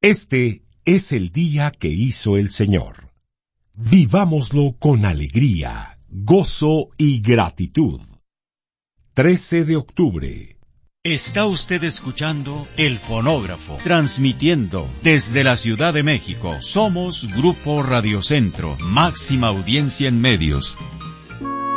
Este es el día que hizo el Señor. Vivámoslo con alegría, gozo y gratitud. 13 de octubre. Está usted escuchando El Fonógrafo, transmitiendo desde la Ciudad de México. Somos Grupo Radio Centro, máxima audiencia en medios.